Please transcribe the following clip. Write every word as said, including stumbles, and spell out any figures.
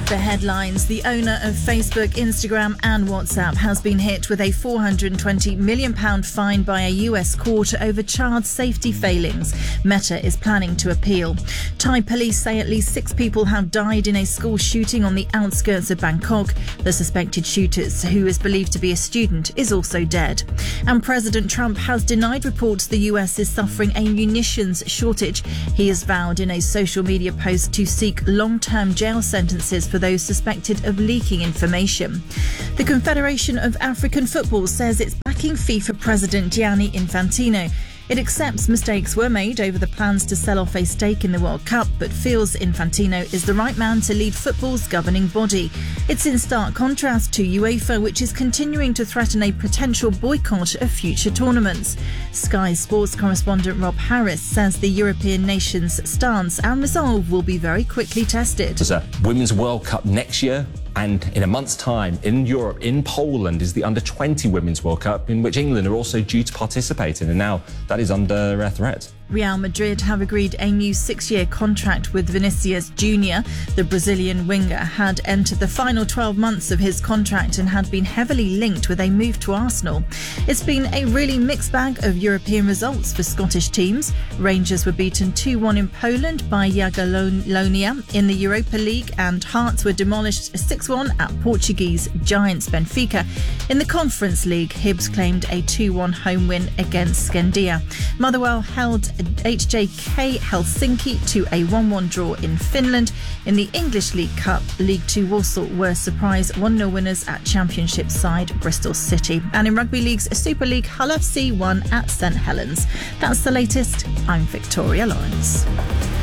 The headlines: the owner of Facebook, Instagram and WhatsApp has been hit with a four hundred twenty million pounds fine by a U S court over child safety failings. Meta is planning to appeal. Thai police say at least six people have died in a school shooting on the outskirts of Bangkok. The suspected shooter, who is believed to be a student, is also dead. And President Trump has denied reports the U S is suffering a munitions shortage. He has vowed in a social media post to seek long-term jail sentences for those suspected of leaking information. The Confederation of African Football says it's backing FIFA President Gianni Infantino. It accepts mistakes were made over the plans to sell off a stake in the World Cup, but feels Infantino is the right man to lead football's governing body. It's in stark contrast to UEFA, which is continuing to threaten a potential boycott of future tournaments. Sky Sports correspondent Rob Harris says the European nations' stance and resolve will be very quickly tested. There's a Women's World Cup next year. And in a month's time, in Europe, in Poland, is the under twenty Women's World Cup, in which England are also due to participate in. And now that is under uh, threat. Real Madrid have agreed a new six-year contract with Vinicius Junior The Brazilian winger had entered the final twelve months of his contract and had been heavily linked with a move to Arsenal. It's been a really mixed bag of European results for Scottish teams. Rangers were beaten two one in Poland by Jagiellonia in the Europa League, and Hearts were demolished six one at Portuguese giants Benfica. In the Conference League, Hibs claimed a two one home win against Skandia. Motherwell held H J K Helsinki to a one one draw in Finland. In the English League Cup, League Two Walsall were surprise one nil winners at Championship side Bristol City. And in Rugby League's Super League, Hull F C won at St Helens. That's the latest. I'm Victoria Lawrence.